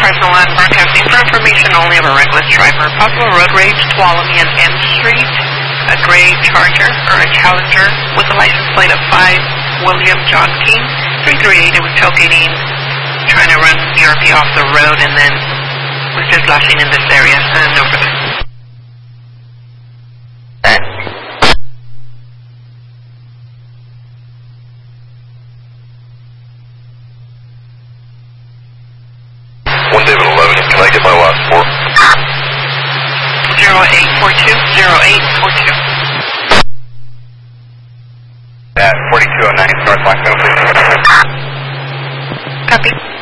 Cardinal Land broadcasting for information only of a reckless driver. Possible road rage, Tuolumne and M Street. A gray Charger or a Challenger with a license plate of 5 William John King 338. It was tailgating, trying to run ERP off the road, and then was just lashing in this area. No further. David 11, can I get my last four? 0842, 0842. At 4209, start black, please. Copy.